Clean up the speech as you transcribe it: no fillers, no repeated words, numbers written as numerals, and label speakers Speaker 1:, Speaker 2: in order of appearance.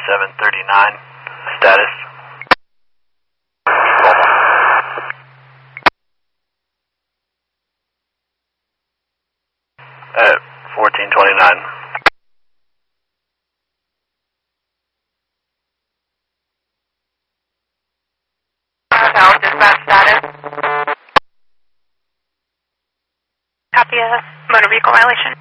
Speaker 1: 2739. Status. At 1429.
Speaker 2: Dispatch status. Copy a motor vehicle violation.